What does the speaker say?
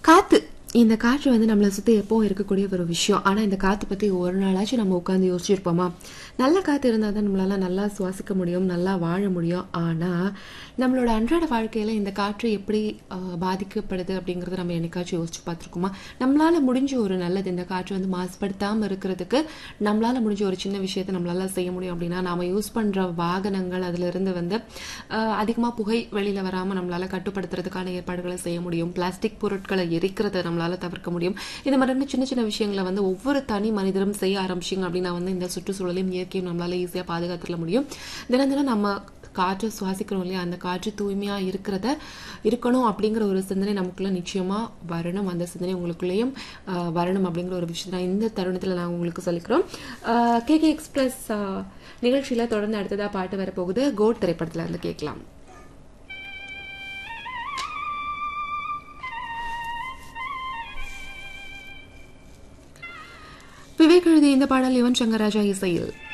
காத்து இந்த காற்று வந்து நம்மளை சுற்றி எப்பவும் இருக்கக்கூடிய ஒரு விஷயம். ஆனால் இந்த காற்று பற்றி ஒரு நாளாச்சும் நம்ம உட்காந்து யோசிச்சிருப்போமா? நல்ல காற்று இருந்தால் தான் நம்மளால நல்லா சுவாசிக்க முடியும், நல்லா வாழ முடியும். ஆனால் நம்மளோட அன்றாட வாழ்க்கையில் இந்த காற்று எப்படி பாதிக்கப்படுது அப்படிங்கிறத நம்ம என்னைக்காச்சும் யோசிச்சு பார்த்துருக்கோமா? நம்மளால் முடிஞ்ச ஒரு நல்லது, இந்த காற்று வந்து மாசுபடுத்தாமல் இருக்கிறதுக்கு நம்மளால் முடிஞ்ச ஒரு சின்ன விஷயத்தை நம்மளால செய்ய முடியும். அப்படின்னா நாம் யூஸ் பண்ணுற வாகனங்கள் அதிலிருந்து வந்து அதிகமாக புகை வெளியில் வராமல் நம்மளால் கட்டுப்படுத்துறதுக்கான ஏற்பாடுகளை செய்ய முடியும். பிளாஸ்டிக் பொருட்களை எரிக்கிறத நம்மளால தவிர்க்க முடியும். இந்த மாதிரி சின்ன சின்ன விஷயங்களை வந்து ஒவ்வொரு தனி மனிதரும் செய்ய ஆரம்பிச்சிங்க அப்படின்னா வந்து இந்த சுற்றுச்சூழலையும் இயற்கையும் நம்மளால ஈஸியாக பாதுகாத்துக்க முடியும். தினம் தினம் நம்ம காற்று சுவாசிக்கிறோம் இல்லையா, அந்த காற்று தூய்மையா இருக்கணும் அப்படிங்கிற ஒரு சிந்தனை நமக்குள்ள நிச்சயமா வரணும். அந்த சிந்தனை உங்களுக்குள்ளேயும் வரணும் அப்படிங்கிற ஒரு விஷயம் தான் இந்த தருணத்தில் நாங்கள் உங்களுக்கு சொல்லிக்கிறோம். KK எக்ஸ்பிரஸ் நிகழ்ச்சியில தொடர்ந்து அடுத்ததா பாட்டு வரப்போகுது. கோட் திரைப்படத்துல இருந்து கேட்கலாம். விவேக் எழுதிய இந்த பாடல் யுவன் சங்கர் ராஜா இசையில்.